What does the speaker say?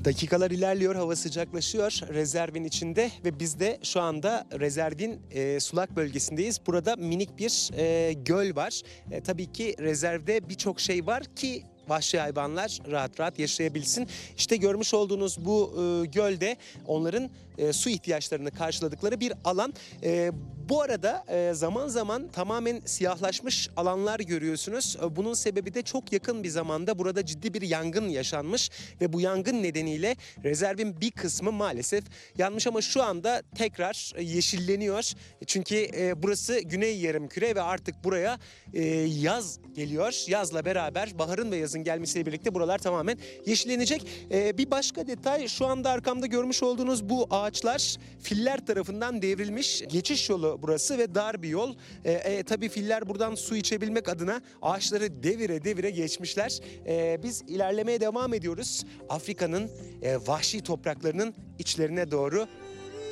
Dakikalar ilerliyor, hava sıcaklaşıyor rezervin içinde ve biz de şu anda rezervin sulak bölgesindeyiz. Burada minik bir göl var. Tabii ki rezervde birçok şey var ki vahşi hayvanlar rahat rahat yaşayabilsin. İşte görmüş olduğunuz bu gölde onların su ihtiyaçlarını karşıladıkları bir alan. Bu arada zaman zaman tamamen siyahlaşmış alanlar görüyorsunuz. Bunun sebebi de çok yakın bir zamanda burada ciddi bir yangın yaşanmış ve bu yangın nedeniyle rezervin bir kısmı maalesef yanmış ama şu anda tekrar yeşilleniyor. Çünkü burası Güney Yarımküre ve artık buraya yaz geliyor. Yazla beraber baharın ve yazın gelmesiyle birlikte buralar tamamen yeşillenecek. Bir başka detay, şu anda arkamda görmüş olduğunuz bu ağaçlar filler tarafından devrilmiş. Geçiş yolu burası ve dar bir yol. Tabii filler buradan su içebilmek adına ağaçları devire devire geçmişler. Biz ilerlemeye devam ediyoruz. Afrika'nın vahşi topraklarının içlerine doğru